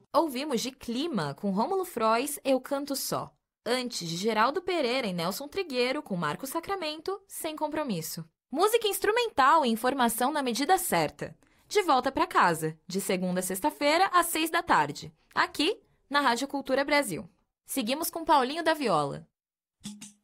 Ouvimos de Clima, com Rômulo Frois, Eu Canto Só. Antes, de Geraldo Pereira e Nelson Trigueiro, com Marco Sacramento, Sem Compromisso. Música instrumental e informação na medida certa. De volta para casa, de segunda a sexta-feira, às 6 da tarde. Aqui, na Rádio Cultura Brasil. Seguimos com Paulinho da Viola.